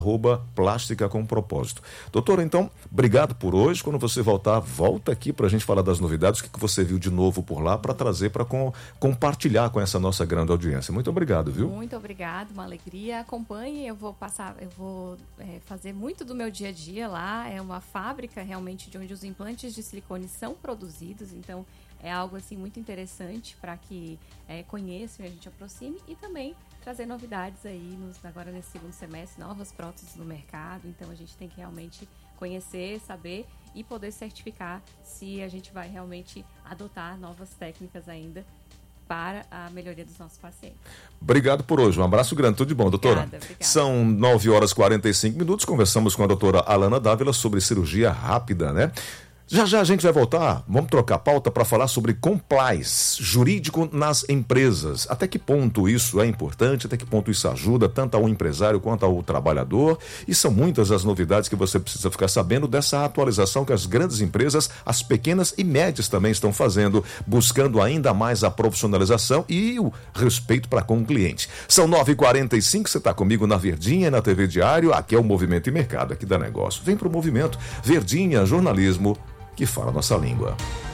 Plástica com Propósito. Doutora, então, obrigado por hoje. Quando você voltar, volta aqui para a gente falar das novidades, o que você viu de novo por lá, para trazer, para compartilhar com essa nossa grande audiência. Muito obrigado, viu? Muito obrigado, uma alegria. Acompanhe, eu vou fazer muito do meu dia a dia lá. É uma fábrica realmente de onde os implantes de silicone são produzidos, então é algo assim muito interessante para que conheçam e a gente aproxime, e também trazer novidades aí agora nesse segundo semestre, novas próteses no mercado. Então a gente tem que realmente conhecer, saber e poder certificar se a gente vai realmente adotar novas técnicas ainda para a melhoria dos nossos pacientes. Obrigado por hoje, um abraço grande, tudo de bom, doutora. Obrigada. São 9h45, conversamos com a doutora Alana Dávila sobre cirurgia rápida, né? Já já a gente vai voltar, vamos trocar pauta para falar sobre compliance jurídico nas empresas. Até que ponto isso é importante, até que ponto isso ajuda tanto ao empresário quanto ao trabalhador. E são muitas as novidades que você precisa ficar sabendo dessa atualização que as grandes empresas, as pequenas e médias também estão fazendo, buscando ainda mais a profissionalização e o respeito para com o cliente. São 9h45, você está comigo na Verdinha, na TV Diário, aqui é o Movimento e Mercado, aqui da Negócio. Vem para o Movimento, Verdinha, jornalismo que fala a nossa língua.